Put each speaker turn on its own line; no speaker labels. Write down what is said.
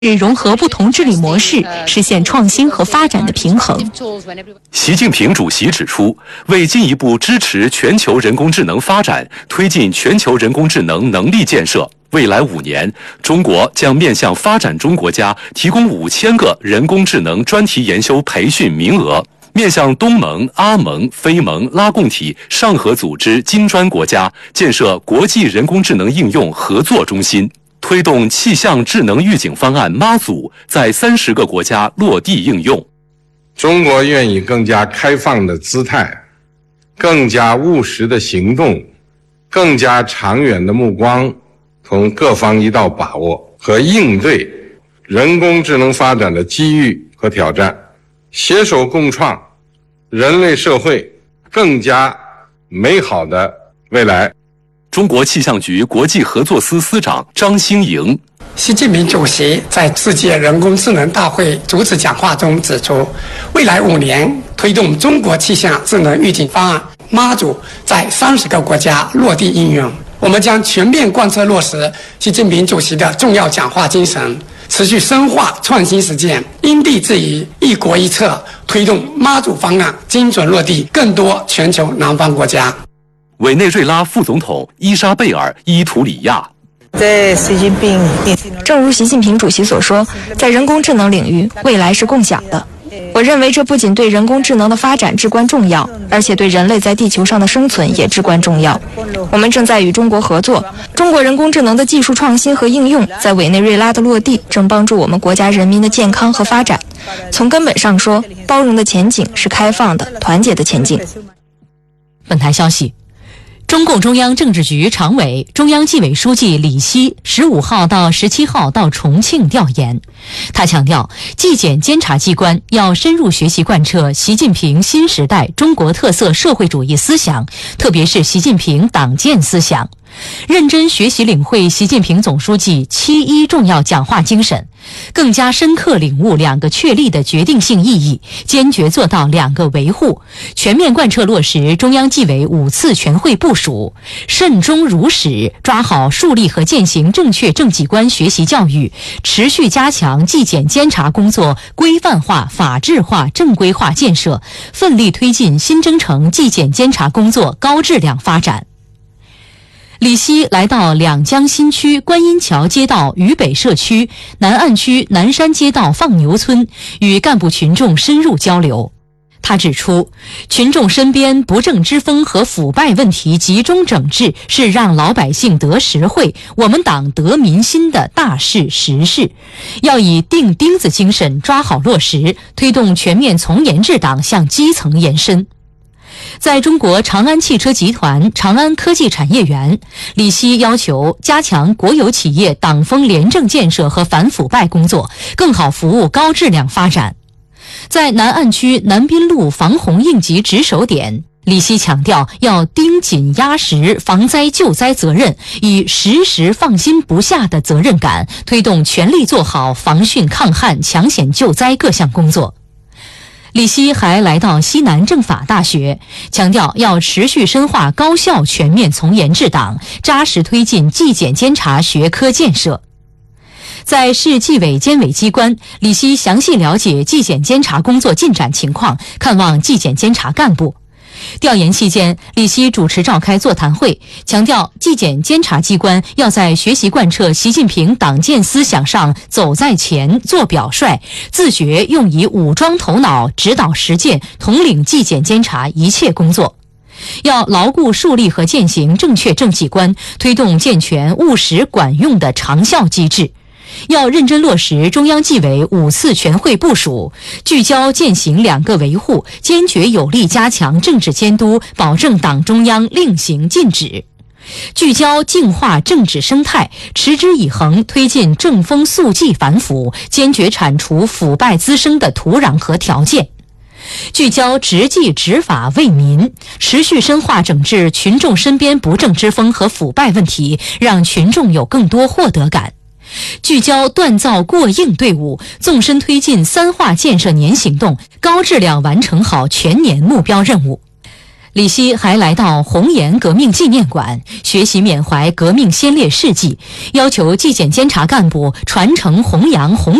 融合不同治理模式，实现创新和发展的平衡。
习近平主席指出，为进一步支持全球人工智能发展，推进全球人工智能能力建设，未来5年，中国将面向发展中国家提供5000个人工智能专题研修培训名额，面向东盟、阿盟、非盟、拉共体、上合组织金砖国家建设国际人工智能应用合作中心，推动气象智能预警方案妈祖在30个国家落地应用。
中国愿以更加开放的姿态，更加务实的行动，更加长远的目光，同各方一道把握和应对人工智能发展的机遇和挑战，携手共创人类社会更加美好的未来。
中国气象局国际合作司司长张兴莹，
习近平主席在世界人工智能大会主旨讲话中指出，未来5年推动中国气象智能预警方案妈祖在30个国家落地应用。我们将全面贯彻落实习近平主席的重要讲话精神，持续深化创新实践，因地制宜、一国一策，推动妈祖方案精准落地更多全球南方国家。
委内瑞拉副总统伊莎贝尔·伊图里亚，
正如习近平主席所说，在人工智能领域，未来是共享的。我认为这不仅对人工智能的发展至关重要，而且对人类在地球上的生存也至关重要。我们正在与中国合作，中国人工智能的技术创新和应用在委内瑞拉的落地，正帮助我们国家人民的健康和发展。从根本上说，包容的前景是开放的、团结的前景。
本台消息，中共中央政治局常委、中央纪委书记李希15号到17号到重庆调研。他强调，纪检监察机关要深入学习贯彻习近平新时代中国特色社会主义思想，特别是习近平党建思想，认真学习领会习近平总书记7·1重要讲话精神，更加深刻领悟2个确立的决定性意义，坚决做到2个维护，全面贯彻落实中央纪委5次全会部署，慎终如始，抓好树立和践行正确政绩观学习教育，持续加强纪检监察工作规范化、法治化、正规化建设，奋力推进新征程纪检监察工作高质量发展。李希来到两江新区观音桥街道渝北社区、南岸区南山街道放牛村，与干部群众深入交流。他指出，群众身边不正之风和腐败问题集中整治，是让老百姓得实惠，我们党得民心的大事实事，要以钉钉子精神抓好落实，推动全面从严治党向基层延伸。在中国长安汽车集团长安科技产业园，李希要求加强国有企业党风廉政建设和反腐败工作，更好服务高质量发展。在南岸区南滨路防洪应急值守点，李希强调要盯紧压实防灾救灾责任，以时时放心不下的责任感，推动全力做好防汛抗旱抢险救灾各项工作。李希还来到西南政法大学，强调要持续深化高效全面从严治党，扎实推进纪检监察学科建设。在市纪委监委机关，李希详细了解纪检监察工作进展情况，看望纪检监察干部。调研期间，李希主持召开座谈会，强调纪检监察机关要在学习贯彻习近平党建思想上走在前、做表率，自觉用以武装头脑，指导实践，统领纪检监察一切工作。要牢固树立和践行正确政绩观，推动健全务实管用的长效机制。要认真落实中央纪委5次全会部署，聚焦践行2个维护，坚决有力加强政治监督，保证党中央令行禁止。聚焦净化政治生态，持之以恒推进正风肃纪反腐，坚决铲除腐败滋生的土壤和条件。聚焦执纪执法为民，持续深化整治群众身边不正之风和腐败问题，让群众有更多获得感。聚焦锻造过硬队伍，纵深推进3化建设年行动，高质量完成好全年目标任务。 李希还来到红岩革命纪念馆学习缅怀革命先烈事迹，要求纪检监察干部传承弘扬红